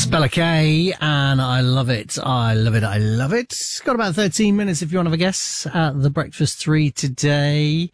Bella Kay, and I love it. I love it. I love it. Got about 13 minutes if you want to have a guess at the Breakfast 3 today.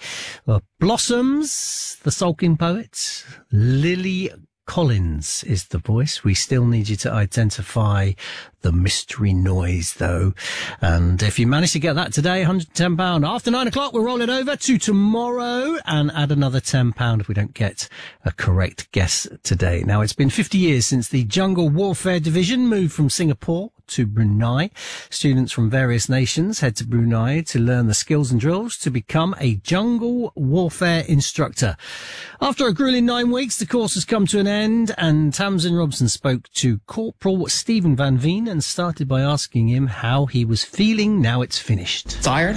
Blossoms, the Sulking Poet, Lily Collins is the voice. We still need you to identify the mystery noise, though. And if you manage to get that today, £110. After 9 o'clock, we'll roll it over to tomorrow and add another £10 if we don't get a correct guess today. Now, it's been 50 years since the Jungle Warfare Division moved from Singapore to Brunei. Students from various nations head to Brunei to learn the skills and drills to become a jungle warfare instructor. After a grueling 9 weeks, the course has come to an end, and Tamsin Robson spoke to Corporal Stephen Van Veen and started by asking him how he was feeling now it's finished. Tired,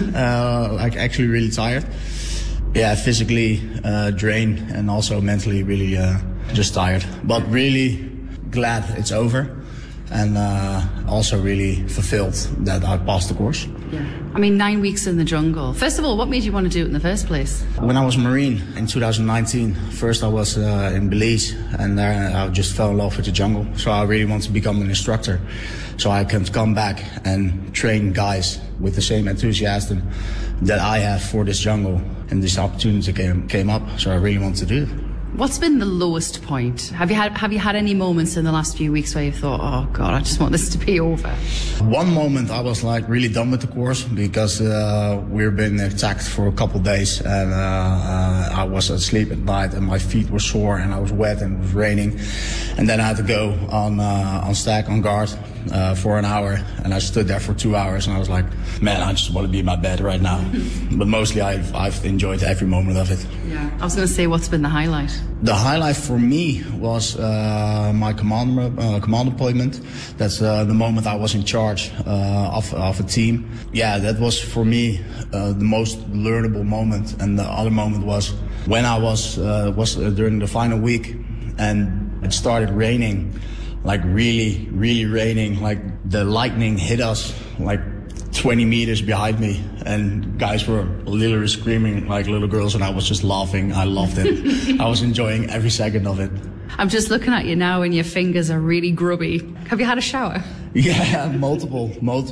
like actually really tired. Yeah, physically drained and also mentally really just tired. But really glad it's over. And also really fulfilled that I passed the course. Yeah. I mean, 9 weeks in the jungle. First of all, what made you want to do it in the first place? When I was Marine in 2019, first I was in Belize, and there I just fell in love with the jungle. So I really wanted to become an instructor, so I can come back and train guys with the same enthusiasm that I have for this jungle. And this opportunity came up, so I really wanted to do it. What's been the lowest point? Have you had any moments in the last few weeks where you thought, oh God, I just want this to be over? One moment I was like really done with the course because we've been attacked for a couple of days, and I was asleep at night and my feet were sore and I was wet and it was raining, and then I had to go on stack on guard for an hour, and I stood there for 2 hours and I was like, man, I just want to be in my bed right now. But mostly I've enjoyed every moment of it. Yeah, I was going to say, what's been the highlight? The highlight for me was my command appointment. That's the moment I was in charge of a team. Yeah, that was for me the most learnable moment. And the other moment was when I was during the final week, and it started raining, like really, really raining. Like the lightning hit us like 20 meters behind me, and guys were literally screaming like little girls, and I was just laughing. I loved it. I was enjoying every second of it. I'm just looking at you now and your fingers are really grubby. Have you had a shower? Yeah, multiple,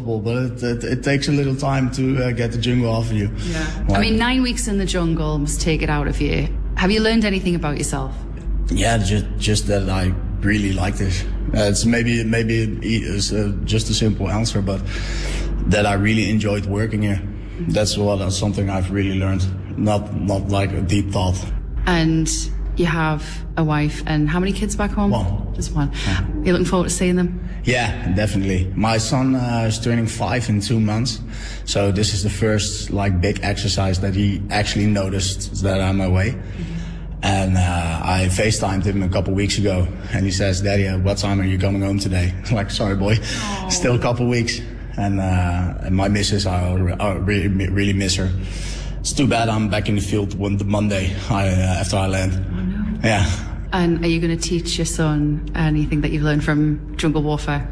but it takes a little time to get the jungle off of you. Yeah. I mean, 9 weeks in the jungle must take it out of you. Have you learned anything about yourself? Yeah, just that I really like this. It's maybe it's just a simple answer, but that I really enjoyed working here. That's something I've really learned. Not like a deep thought. And you have a wife, and how many kids back home? One. Just one. Yeah. You're looking forward to seeing them? Yeah, definitely. My son is turning 5 in 2 months, so this is the first like big exercise that he actually noticed that I'm away. And I FaceTimed him a couple weeks ago, and he says, "Daddy, what time are you coming home today?" I'm like, "Sorry, boy, still a couple weeks." And my missus, I really miss her. It's too bad I'm back in the field the Monday after I land. Oh no. Yeah. And are you going to teach your son anything that you've learned from jungle warfare?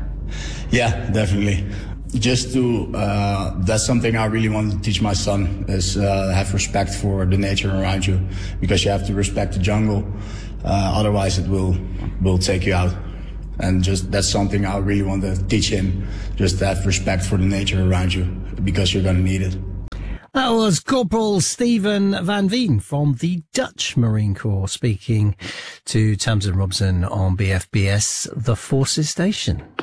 Yeah, definitely. Just to, that's something I really want to teach my son, is have respect for the nature around you, because you have to respect the jungle, otherwise it will take you out. And just that's something I really want to teach him, just to have respect for the nature around you, because you're going to need it. That was Corporal Stephen Van Veen from the Dutch Marine Corps speaking to Tamsin Robson on BFBS, The Forces Station.